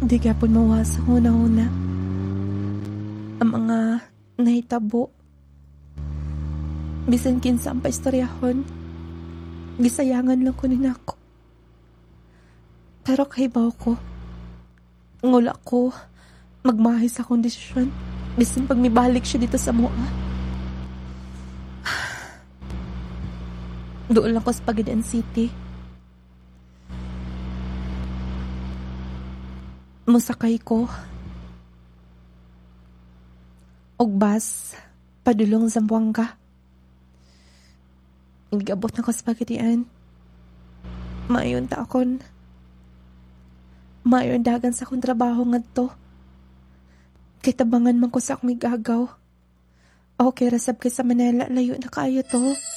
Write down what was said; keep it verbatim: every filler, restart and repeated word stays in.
Di gyapon mawasa huna-huna ang mga nahitabo. Bisan kinsa ang paistoryahon, gisayangan lang ko ni nako. Pero kahibaw ko, ngula ko magmahis sa kondisyon bisan pag mibalik siya dito sa mua. Doon lang ko sa Pagadian City. Musakay ko og bus padulong Zamboanga. Igabot na ko sa Pagadian. Mayon ta akon. Mayon dagan sa akong trabaho ngadto. Kay tabangan man ko sa akong igagaw. Okay, rasab kay sa Manila, layo na kaayo to.